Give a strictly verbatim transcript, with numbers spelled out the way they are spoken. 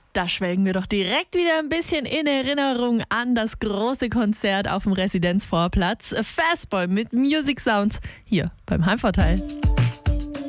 Da schwelgen wir doch direkt wieder ein bisschen in Erinnerung an das große Konzert auf dem Residenzvorplatz. Fastball mit Music Sounds hier beim Heimvorteil.